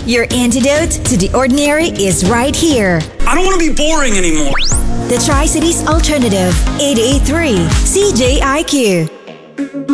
Your antidote to the ordinary is right here. I don't want to be boring anymore. The Tri-Cities Alternative, 883 CJIQ.